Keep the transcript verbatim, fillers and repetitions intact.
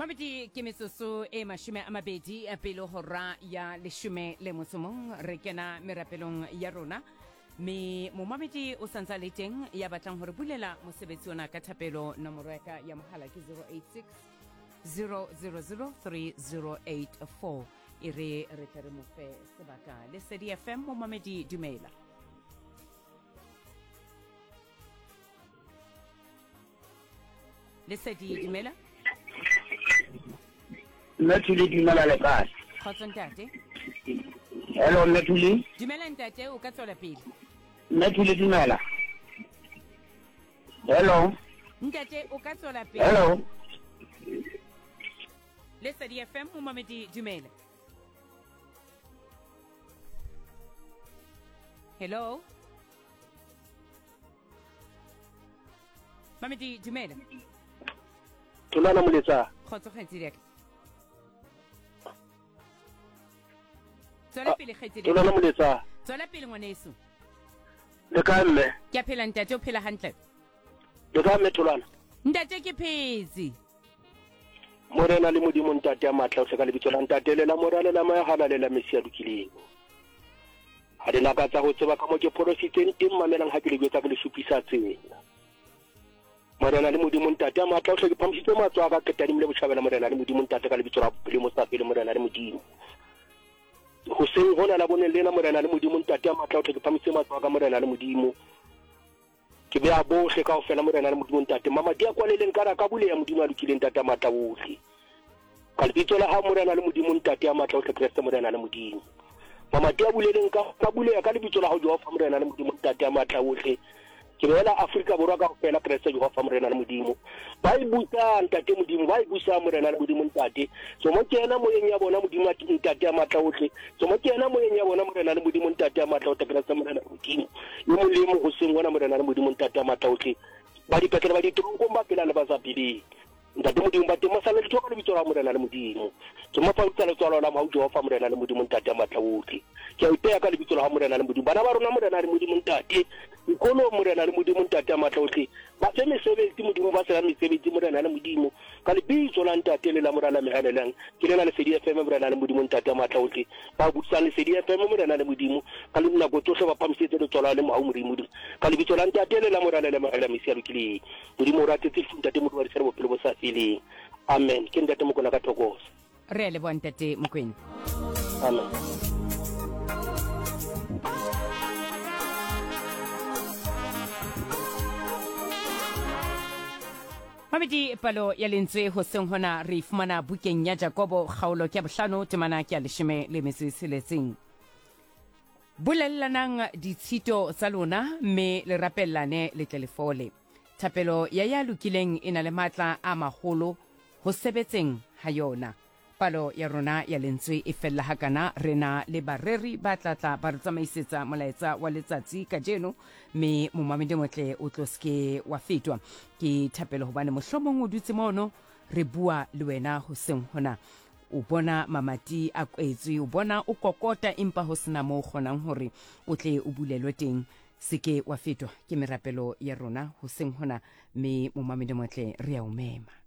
Mamedi ke metsotso e mashome a mabedi a pele hora ya leshome le motsomong re kena merapelong ya rona me momamedi o santsa le teng ya batlang hore bulela mosebetsi ona ka thapelo nomoro ya ka ya mohala ke zero eight six zero zero zero three zero eight four e re re tle re mo fe sebaka le Lesedi F M. Momamedi dumela. Lesedi dumela. Nnathuli dumela le kae? Khotso ntate. Hello Nnathuli. Dumela ntate, o ka tswela pele. Nnathuli dumela. Hello. Ntate, o ka tswela pele. Hello. Lesedi F M. Momamedi dumela. Hello. Mamedi dumela. Tulana moletsa. Khotso kgetsi direk. Tswela pele kgetsi direk. Tulana moletsa. Tswela pele ngwaneso. Le kae mme? Ke a phela ntate, o phela hantle. Le kae mme Tulana? Ntate ke phetse. Morena le modimo ntate a matla o hleka lebitso la ntate le la morale la ma hala le la Mesia dukileng. Ha de naka tsa go tseba ka mo ke porofiteng teng mamelang ha ke le gwetsa ke le supisa tsena. Morena le modimo ntate a matla o hleka phamisitse matswa ka ketadi mle botjhabela morena le modimo ntate ka lebitso la le mo sa pele morena le modimo. Ho seng hona la bone lena morena le modimo ntate a matla o hleka phamisitse matswa ka morena le modimo. Ke be a bohle ka ofela morena le modimo ntate mama dia kwa le leng kara ka bule ya modimo a lokileng ntate a matla bohle. Ka lebitso la ha morena le modimo ntate a matla o hleka Kriste morena le modimo. Mama dia bule leng ka ka bule ya ka lebitso la ho Jehova morena le modimo ntate a matla bohle. Ke bela Afrika borwa ka ofela Kriste Jehova morena le modimo. Ba e busa ntate modimo ba e busa morena le modimo ntate. So mo kena moyeng ya bona modimo ntate a matla bohle. So mo kena moyeng ya bona morena le modimo ntate a matla o hleka Kriste morena le modimo. Yo molemo ho seng bona morena le modimo ntate a matla bohle. Ba di petela ba di tronko ba pela le ba sa pele. Ntate modimo ba temo sala ditho ka lebitso la morena le modimo. Ke mo fa utsa le tswalo la mo Jehova morena le modimo ntate a matla bohle. Ke a ipeya ka lebitso la morena le modimo. Bana ba rona morena le modimo ntate. Ikolo morena le modimo ntate a matla bohle. Ba fe mesebetsi modimo ba sela mesebetsi morena le modimo. Ka lebitso la ntate le la morala mehalelang. Ke lena Lesedi F M morena le modimo ntate a matla bohle. Ba butsa Lesedi F M morena le modimo. Ka le nna go tsohle ba phamisetse le tswalo le mo modimo. Ka lebitso la ntate le la morala le mahala Mesia lokile. Modimo o ratetse ntate modimo wa tsere bophelo bo sa feleng. Amen. Ke ntate mokona ka thokoso. Re le bona ntate Mokwena. Amen. Mamedi palo ya lentswe ho seng hona re fumana bukeng ya Jakobo kgaolo ke bohlano temana ke a leshome le metso e tsheletseng. Bolellanang ditshito tsa lona mme le rapellane le telefole. Thapelo ya ya lokileng ina le matla a maholo ho sebetseng ha yona. Palo ya rona ya lentswe e fella hakana rena le bareri ba tlatla ba re tsamaisetsa molaetsa wa letsatsi ka jeno me momamedi motle o tloske wa fetwa ke thapelo hobane mohlomong o dutse mono re bua le wena ho seng hona o bona mamati a kwetswe o bona o kokota empa ho sena mo kgonang hore o tle o bulelwe teng seke wa fetwa ke merapelo ya rona ho seng hona me momamedi motle re a o mema.